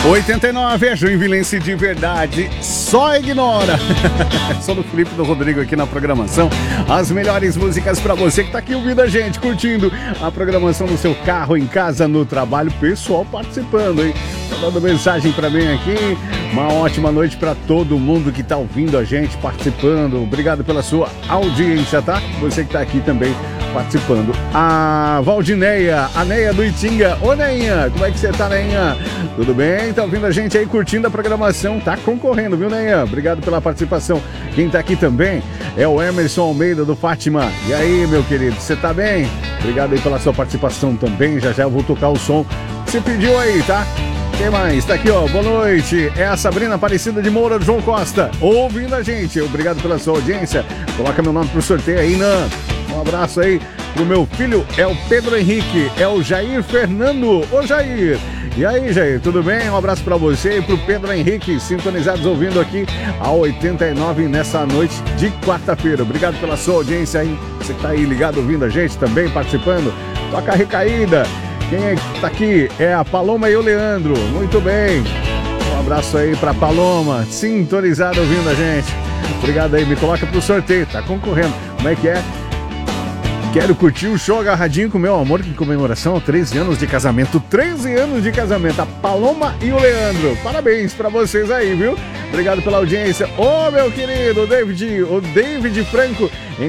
89 é Joinvilense de verdade, só ignora. Sou do Felipe do Rodrigo aqui na programação. As melhores músicas pra você que tá aqui ouvindo a gente, curtindo a programação no seu carro, em casa, no trabalho. Pessoal participando, hein? Tá dando mensagem pra mim aqui. Uma ótima noite pra todo mundo que tá ouvindo a gente, participando. Obrigado pela sua audiência, tá? Você que tá aqui também participando. A Valdineia, a Neia do Itinga. Ô, Neinha, como é que você tá, Neinha? Tudo bem? Tá ouvindo a gente aí, curtindo a programação. Tá concorrendo, viu, Neinha? Obrigado pela participação. Quem tá aqui também é o Emerson Almeida do Fátima. E aí, meu querido, você tá bem? Obrigado aí pela sua participação também. Já já eu vou tocar o som que você pediu aí, tá? Quem mais? Tá aqui, ó. Boa noite. É a Sabrina Aparecida de Moura do João Costa, ouvindo a gente. Obrigado pela sua audiência. Coloca meu nome pro sorteio aí, Nan. Um abraço aí pro meu filho, é o Pedro Henrique, é o Jair Fernando. Ô, Jair. E aí, Jair, tudo bem? Um abraço pra você e pro Pedro Henrique, sintonizados ouvindo aqui a 89 nessa noite de quarta-feira. Obrigado pela sua audiência aí. Você que tá aí ligado ouvindo a gente também, participando. Toca a recaída. Quem é que tá aqui? É a Paloma e o Leandro. Muito bem. Um abraço aí pra Paloma, sintonizada ouvindo a gente. Obrigado aí, me coloca pro sorteio. Tá concorrendo. Como é que é? Quero curtir o show agarradinho com meu amor, em comemoração a 13 anos de casamento. 13 anos de casamento, a Paloma e o Leandro. Parabéns pra vocês aí, viu? Obrigado pela audiência. Ô, meu querido, o David Franco,